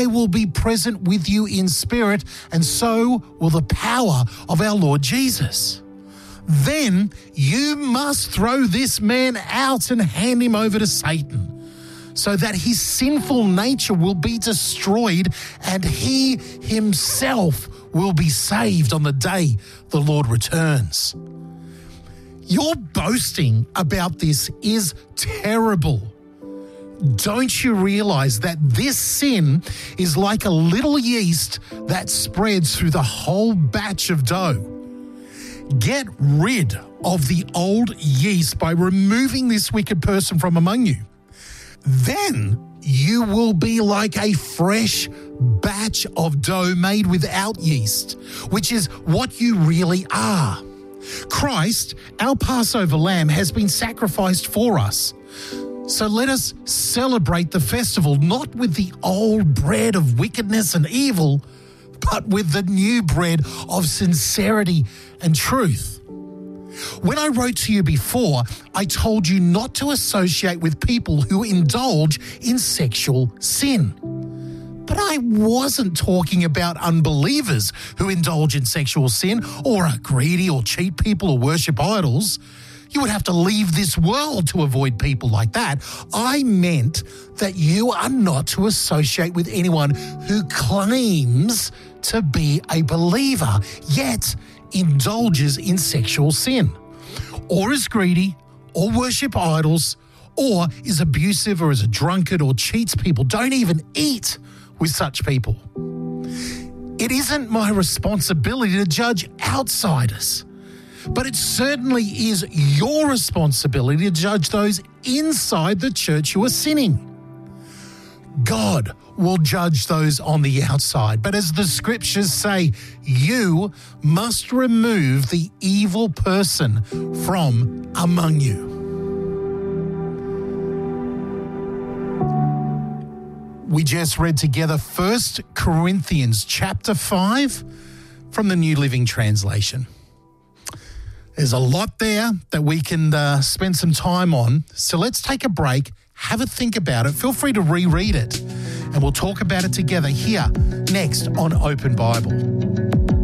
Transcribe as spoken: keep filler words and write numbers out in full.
I will be present with you in spirit, and so will the power of our Lord Jesus. Then you must throw this man out and hand him over to Satan, so that his sinful nature will be destroyed and he himself will be saved on the day the Lord returns. Your boasting about this is terrible. Don't you realize that this sin is like a little yeast that spreads through the whole batch of dough? Get rid of the old yeast by removing this wicked person from among you. Then you will be like a fresh batch of dough made without yeast, which is what you really are. Christ, our Passover lamb, has been sacrificed for us. So let us celebrate the festival not with the old bread of wickedness and evil, but with the new bread of sincerity and truth. When I wrote to you before, I told you not to associate with people who indulge in sexual sin. But I wasn't talking about unbelievers who indulge in sexual sin or are greedy or cheat people or worship idols. You would have to leave this world to avoid people like that. I meant that you are not to associate with anyone who claims to be a believer, yet indulges in sexual sin, or is greedy, or worship idols, or is abusive, or is a drunkard, or cheats people. Don't even eat with such people. It isn't my responsibility to judge outsiders, but it certainly is your responsibility to judge those inside the church who are sinning. God will judge those on the outside, but as the scriptures say, you must remove the evil person from among you. We just read together First Corinthians chapter five from the New Living Translation. There's a lot there that we can uh, spend some time on, so let's take a break, have a think about it. Feel free to reread it, and we'll talk about it together here next on Open Bible.